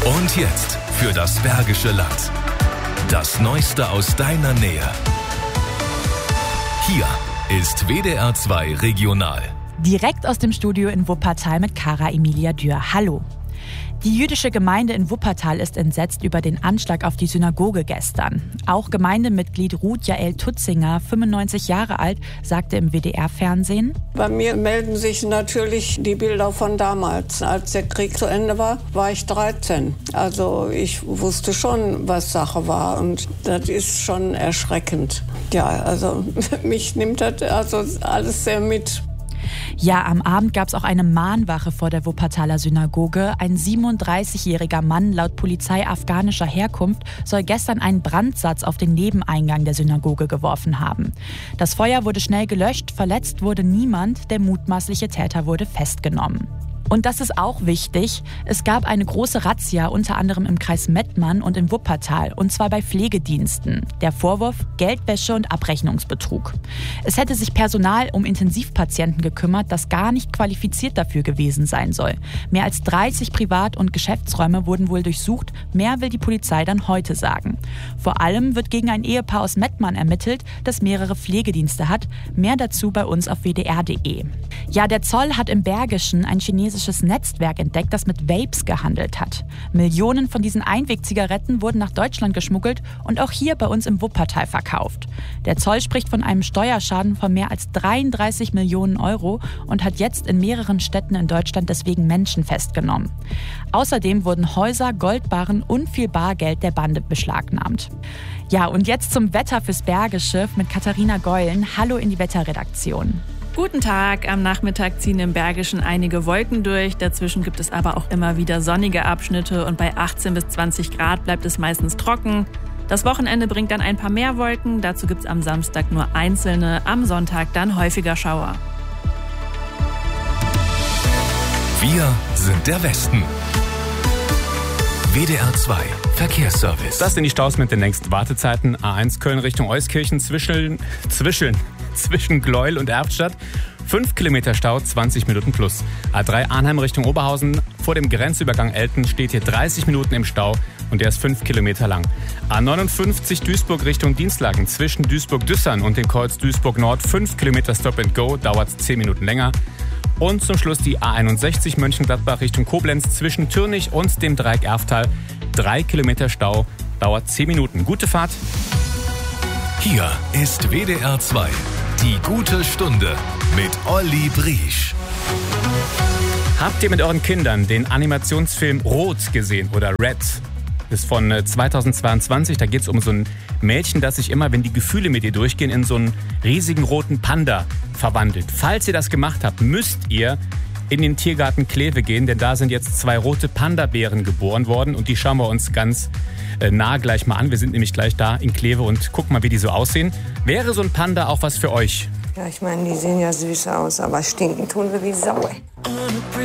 Und jetzt für das Bergische Land. Das Neueste aus deiner Nähe. Hier ist WDR 2 Regional. Direkt aus dem Studio in Wuppertal mit Kara Emilia Dürr. Hallo. Die jüdische Gemeinde in Wuppertal ist entsetzt über den Anschlag auf die Synagoge gestern. Auch Gemeindemitglied Ruth Jael Tutzinger, 95 Jahre alt, sagte im WDR-Fernsehen: Bei mir melden sich natürlich die Bilder von damals. Als der Krieg zu Ende war, war ich 13. Also ich wusste schon, was Sache war, und das ist schon erschreckend. Ja, also mich nimmt das also alles sehr mit. Ja, am Abend gab es auch eine Mahnwache vor der Wuppertaler Synagoge. Ein 37-jähriger Mann laut Polizei afghanischer Herkunft soll gestern einen Brandsatz auf den Nebeneingang der Synagoge geworfen haben. Das Feuer wurde schnell gelöscht, verletzt wurde niemand, der mutmaßliche Täter wurde festgenommen. Und das ist auch wichtig, es gab eine große Razzia, unter anderem im Kreis Mettmann und in Wuppertal, und zwar bei Pflegediensten. Der Vorwurf: Geldwäsche und Abrechnungsbetrug. Es hätte sich Personal um Intensivpatienten gekümmert, das gar nicht qualifiziert dafür gewesen sein soll. Mehr als 30 Privat- und Geschäftsräume wurden wohl durchsucht, mehr will die Polizei dann heute sagen. Vor allem wird gegen ein Ehepaar aus Mettmann ermittelt, das mehrere Pflegedienste hat. Mehr dazu bei uns auf wdr.de. Ja, der Zoll hat im Bergischen ein chinesisches Netzwerk entdeckt, das mit Vapes gehandelt hat. Millionen von diesen Einwegzigaretten wurden nach Deutschland geschmuggelt und auch hier bei uns im Wuppertal verkauft. Der Zoll spricht von einem Steuerschaden von mehr als 33 Millionen Euro und hat jetzt in mehreren Städten in Deutschland deswegen Menschen festgenommen. Außerdem wurden Häuser, Goldbarren und viel Bargeld der Bande beschlagnahmt. Ja, und jetzt zum Wetter fürs Bergische mit Katharina Geulen. Hallo in die Wetterredaktion. Guten Tag. Am Nachmittag ziehen im Bergischen einige Wolken durch. Dazwischen gibt es aber auch immer wieder sonnige Abschnitte und bei 18 bis 20 Grad bleibt es meistens trocken. Das Wochenende bringt dann ein paar mehr Wolken. Dazu gibt es am Samstag nur einzelne, am Sonntag dann häufiger Schauer. Wir sind der Westen. WDR 2 Verkehrsservice. Das sind die Staus mit den längsten Wartezeiten. A1 Köln Richtung Euskirchen zwischen Gleuel und Erftstadt. 5 Kilometer Stau, 20 Minuten plus. A3 Arnheim Richtung Oberhausen. Vor dem Grenzübergang Elten steht hier 30 Minuten im Stau und der ist 5 Kilometer lang. A59 Duisburg Richtung Dienstlaken zwischen Duisburg-Düssern und dem Kreuz Duisburg Nord. 5 Kilometer Stop and Go, dauert 10 Minuten länger. Und zum Schluss die A61 Mönchengladbach Richtung Koblenz zwischen Türnich und dem Dreieck Erftal. 3 Kilometer Stau, dauert 10 Minuten. Gute Fahrt. Hier ist WDR 2, die gute Stunde mit Olli Briesch. Habt ihr mit euren Kindern den Animationsfilm Rot gesehen oder Red? Das ist von 2022, da geht es um so ein Mädchen, das sich immer, wenn die Gefühle mit ihr durchgehen, in so einen riesigen roten Panda verwandelt. Falls ihr das gemacht habt, müsst ihr in den Tiergarten Kleve gehen, denn da sind jetzt 2 rote Panda-Bären geboren worden und die schauen wir uns ganz nah gleich mal an. Wir sind nämlich gleich da in Kleve und gucken mal, wie die so aussehen. Wäre so ein Panda auch was für euch? Ja, ich meine, die sehen ja süß aus, aber stinken tun wir wie Sau.